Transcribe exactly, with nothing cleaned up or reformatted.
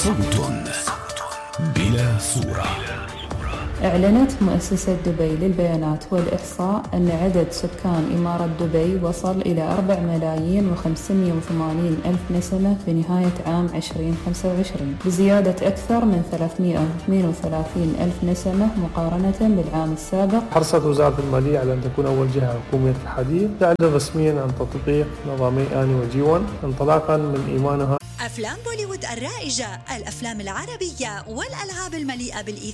صوت بلا صورة. أعلنت مؤسسة دبي للبيانات والإحصاء أن عدد سكان إمارة دبي وصل إلى أربع ملايين وخمسمائة وثمانين ألف نسمة في نهاية عام عشرين خمسة وعشرين، بزيادة أكثر من ثلاثمائة واثنين وثلاثين ألف نسمة مقارنة بالعام السابق. حرصت وزارة المالية على أن تكون أول جهة حكومية الحديث تعلن رسميا عن تطبيق نظامي آني وجيون انطلاقا من إيمانها. أفلام بوليوود الرائجة، الأفلام العربية والألعاب المليئة بالإثارة